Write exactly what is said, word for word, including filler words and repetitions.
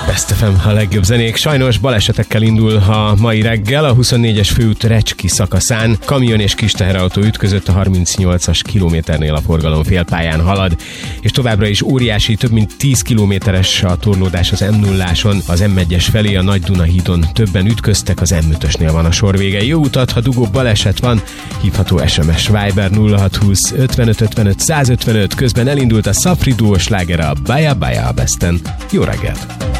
Best ef em, a legjobb zenék. Sajnos balesetekkel indul a mai reggel. A huszonnégyes főút Recski szakaszán kamion és kis teherautó ütközött, a harmincnyolcas kilométernél a forgalom félpályán halad, és továbbra is óriási, több mint tíz kilométeres a torlódás az em nulláson, az em egyes felé a Nagy Duna hídon többen ütköztek, az em ötösnél van a sor vége. Jó utat, ha dugóbb baleset van, hívható es em es Viber nulla hat húsz ötvenöt ötvenöt százötvenöt, közben elindult a Szafri duó slágere, a Baja Baja a Besten. Jó reggelt!